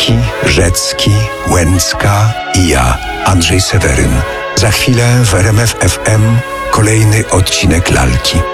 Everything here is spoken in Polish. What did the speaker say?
Łódzki, Rzecki, Łęcka i ja, Andrzej Seweryn. Za chwilę w RMF FM kolejny odcinek Lalki.